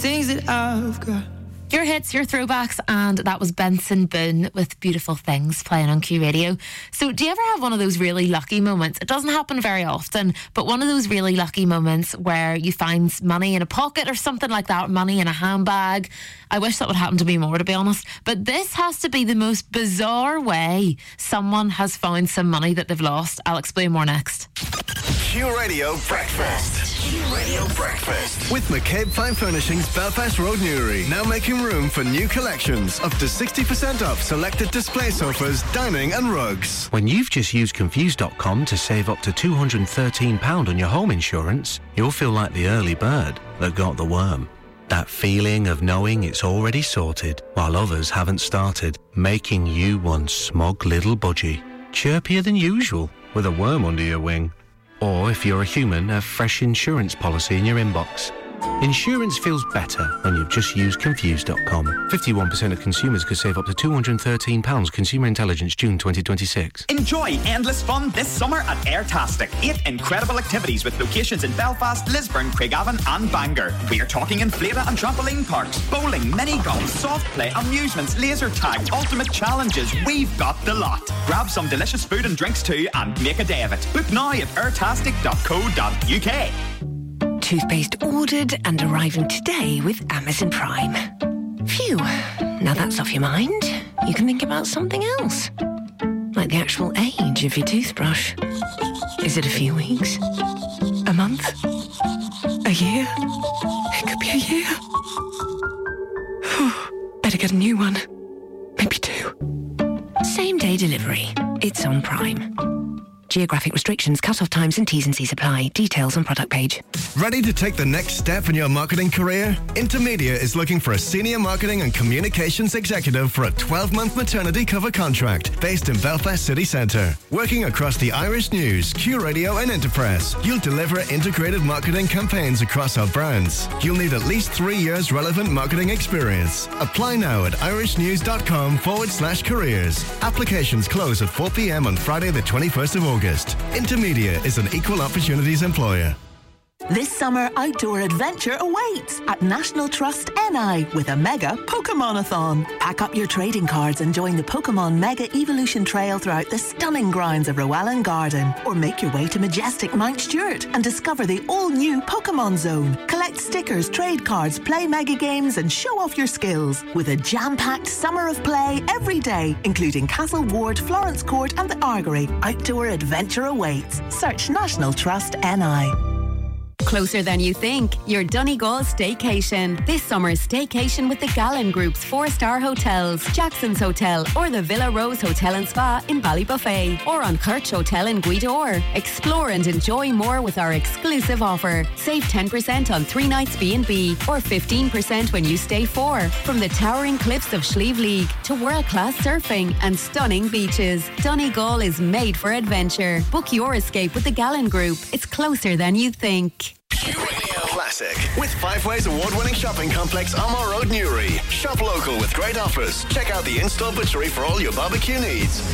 things that I've got. Your hits, your throwbacks, and that was Benson Boone with Beautiful Things playing on Q Radio. So do you ever have one of those really lucky moments? It doesn't happen very often, but one of those really lucky moments where you find money in a pocket or something like that, money in a handbag. I wish that would happen to me more, to be honest. But this has to be the most bizarre way someone has found some money that they've lost. I'll explain more next. Q Radio Breakfast. Q Radio Breakfast. With McCabe Fine Furnishings, Belfast Road, Newry. Now making room for new collections. Up to 60% off selected display sofas, dining and rugs. When you've just used Confused.com to save up to £213 on your home insurance, you'll feel like the early bird that got the worm. That feeling of knowing it's already sorted while others haven't started, making you one smug little budgie. Chirpier than usual with a worm under your wing. Or if you're a human, a fresh insurance policy in your inbox. Insurance feels better when you've just used Confused.com. 51% of consumers could save up to £213. Consumer Intelligence, June 2026. Enjoy endless fun this summer at Airtastic. 8 incredible activities with locations in Belfast, Lisburn, Craigavon and Bangor. We're talking inflata and trampoline parks, bowling, mini golf, soft play, amusements, laser tag, ultimate challenges. We've got the lot. Grab some delicious food and drinks too and make a day of it. Book now at airtastic.co.uk. Toothpaste ordered and arriving today with Amazon Prime. Phew, now that's off your mind. You can think about something else. Like the actual age of your toothbrush. Is it a few weeks? A month? A year? It could be a year. Better get a new one. Maybe 2. Same day delivery. It's on Prime. Geographic restrictions, cut-off times and T's and C's apply. Details on product page. Ready to take the next step in your marketing career? Intermedia is looking for a senior marketing and communications executive for a 12-month maternity cover contract based in Belfast City Centre. Working across the Irish News, Q Radio and Interpress, you'll deliver integrated marketing campaigns across our brands. You'll need at least 3 years relevant marketing experience. Apply now at irishnews.com/careers. Applications close at 4 p.m. on Friday the 21st of August. Intermedia is an equal opportunities employer. This summer, outdoor adventure awaits at National Trust NI with a mega Pokemon-a-thon. Pack up your trading cards and join the Pokemon Mega Evolution Trail throughout the stunning grounds of Rowallan Garden. Or make your way to majestic Mount Stewart and discover the all-new Pokemon Zone. Collect stickers, trade cards, play mega games and show off your skills. With a jam-packed summer of play every day, including Castle Ward, Florence Court and the Argory. Outdoor adventure awaits. Search National Trust NI. Closer than you think, your Donegal staycation. This summer's staycation with the Gallen Group's 4-star hotels, Jackson's Hotel or the Villa Rose Hotel and Spa in Ballybuffet or on Kirch Hotel in Guidor. Explore and enjoy more with our exclusive offer. Save 10% on 3 nights B&B or 15% when you stay 4. From the towering cliffs of Slieve League to world-class surfing and stunning beaches, Donegal is made for adventure. Book your escape with the Gallen Group. It's closer than you think. Q Radio Classic with 5 Ways award-winning shopping complex Almar Road, Newry. Shop local with great offers. Check out the in-store butchery for all your barbecue needs.